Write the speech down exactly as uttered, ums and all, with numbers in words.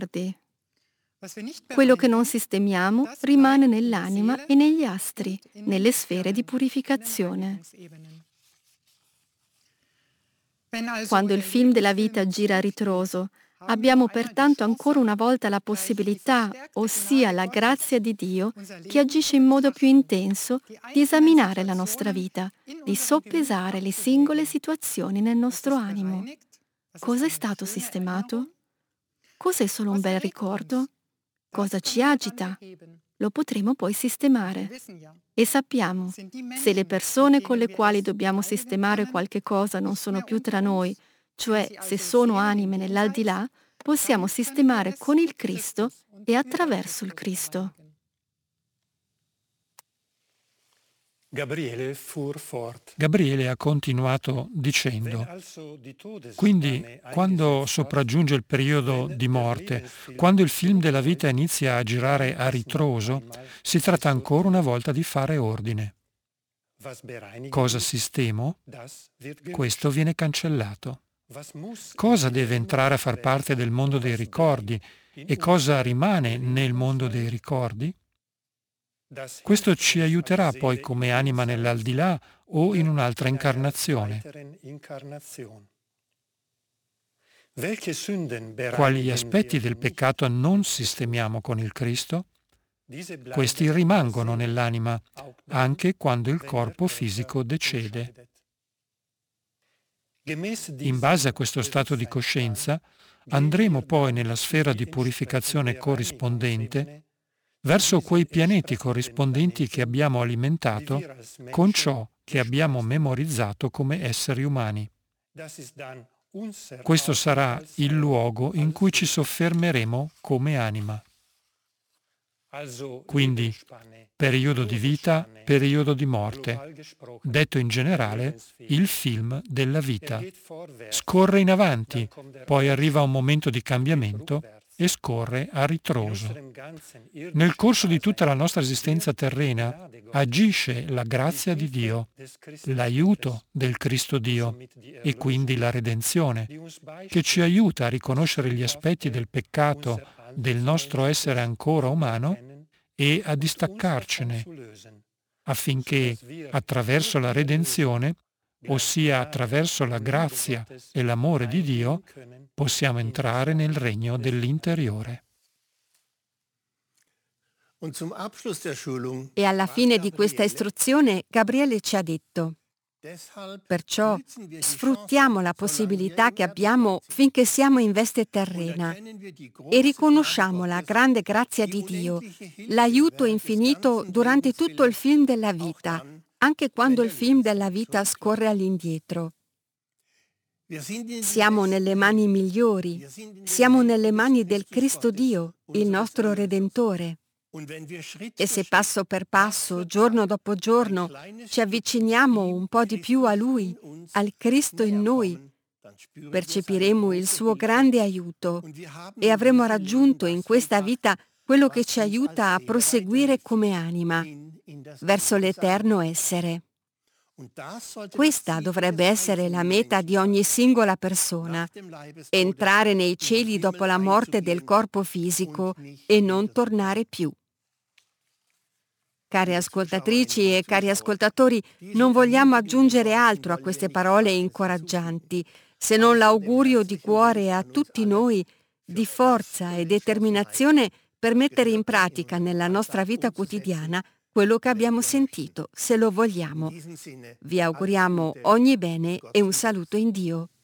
ricordi. Quello che non sistemiamo rimane nell'anima e negli astri, nelle sfere di purificazione. Quando il film della vita gira a ritroso, abbiamo pertanto ancora una volta la possibilità, ossia la grazia di Dio, che agisce in modo più intenso, di esaminare la nostra vita, di soppesare le singole situazioni nel nostro animo. Cosa è stato sistemato? Cos'è solo un bel ricordo? Cosa ci agita? Lo potremo poi sistemare. E sappiamo, se le persone con le quali dobbiamo sistemare qualche cosa non sono più tra noi, cioè se sono anime nell'aldilà, possiamo sistemare con il Cristo e attraverso il Cristo. Gabriele fuhr fort. Gabriele ha continuato dicendo: quindi, quando sopraggiunge il periodo di morte, quando il film della vita inizia a girare a ritroso, si tratta ancora una volta di fare ordine. Cosa sistemo? Questo viene cancellato. Cosa deve entrare a far parte del mondo dei ricordi e cosa rimane nel mondo dei ricordi? Questo ci aiuterà poi come anima nell'aldilà o in un'altra incarnazione. Quali aspetti del peccato non sistemiamo con il Cristo? Questi rimangono nell'anima anche quando il corpo fisico decede. In base a questo stato di coscienza, andremo poi nella sfera di purificazione corrispondente verso quei pianeti corrispondenti che abbiamo alimentato con ciò che abbiamo memorizzato come esseri umani. Questo sarà il luogo in cui ci soffermeremo come anima. Quindi, periodo di vita, periodo di morte. Detto in generale, il film della vita. Scorre in avanti, poi arriva un momento di cambiamento e scorre a ritroso. Nel corso di tutta la nostra esistenza terrena agisce la grazia di Dio, l'aiuto del Cristo Dio e quindi la redenzione, che ci aiuta a riconoscere gli aspetti del peccato del nostro essere ancora umano e a distaccarcene, affinché attraverso la redenzione, ossia attraverso la grazia e l'amore di Dio, possiamo entrare nel regno dell'interiore. E alla fine di questa istruzione Gabriele ci ha detto: perciò sfruttiamo la possibilità che abbiamo finché siamo in veste terrena e riconosciamo la grande grazia di Dio, l'aiuto infinito durante tutto il film della vita, anche quando il film della vita scorre all'indietro. Siamo nelle mani migliori, siamo nelle mani del Cristo Dio, il nostro Redentore. E se passo per passo, giorno dopo giorno, ci avviciniamo un po' di più a Lui, al Cristo in noi, percepiremo il suo grande aiuto e avremo raggiunto in questa vita quello che ci aiuta a proseguire come anima, verso l'eterno essere. Questa dovrebbe essere la meta di ogni singola persona, entrare nei cieli dopo la morte del corpo fisico e non tornare più. Care ascoltatrici e cari ascoltatori, non vogliamo aggiungere altro a queste parole incoraggianti, se non l'augurio di cuore a tutti noi di forza e determinazione per mettere in pratica nella nostra vita quotidiana quello che abbiamo sentito, se lo vogliamo. Vi auguriamo ogni bene e un saluto in Dio.